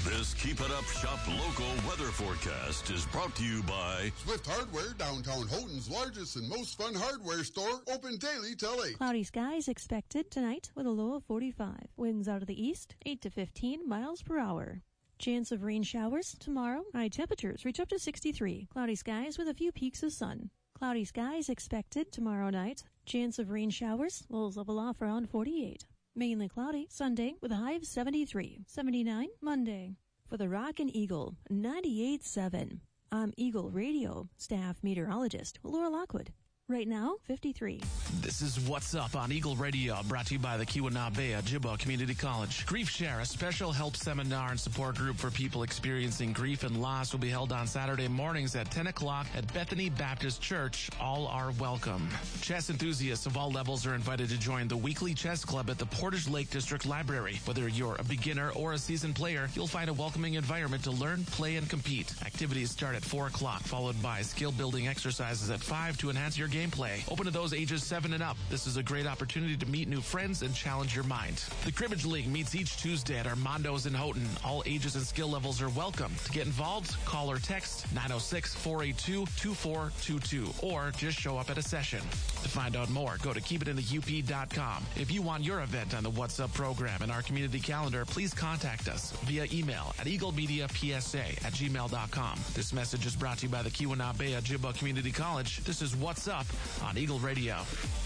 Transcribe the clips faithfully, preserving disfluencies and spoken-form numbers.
This Keep It Up Shop local weather forecast is brought to you by Swift Hardware, downtown Houghton's largest and most fun hardware store, open daily till eight. Cloudy skies expected tonight with a low of forty-five. Winds out of the east, eight to fifteen miles per hour. Chance of rain showers tomorrow. High temperatures reach up to sixty-three. Cloudy skies with a few peaks of sun. Cloudy skies expected tomorrow night. Chance of rain showers. Lows level off around forty-eight. Mainly cloudy Sunday with a high of seventy-three. seventy-nine Monday. For the Rock and Eagle, ninety-eight point seven. I'm Eagle Radio staff meteorologist Laura Lockwood. Right now, fifty-three. This is What's Up on Eagle Radio, brought to you by the Keweenaw Ojibwa Community College. Grief Share, a special help seminar and support group for people experiencing grief and loss, will be held on Saturday mornings at ten o'clock at Bethany Baptist Church. All are welcome. Chess enthusiasts of all levels are invited to join the weekly chess club at the Portage Lake District Library. Whether you're a beginner or a seasoned player, you'll find a welcoming environment to learn, play, and compete. Activities start at four o'clock, followed by skill-building exercises at five to enhance your game. Gameplay. Open to those ages seven and up. This is a great opportunity to meet new friends and challenge your mind. The Cribbage League meets each Tuesday at Armando's in Houghton. All ages and skill levels are welcome. To get involved, call or text nine oh six, four eight two, two four two two or just show up at a session. To find out more, go to keep it in the U P dot com. If you want your event on the What's Up program in our community calendar, please contact us via email at eaglemediapsa at gmail dot com. This message is brought to you by the Keweenaw Ojibwa Community College. This is What's Up on Eagle Radio.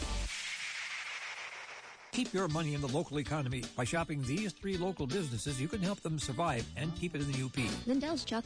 Keep your money in the local economy. By shopping these three local businesses, you can help them survive and keep it in the U P. Lindell's Chocolate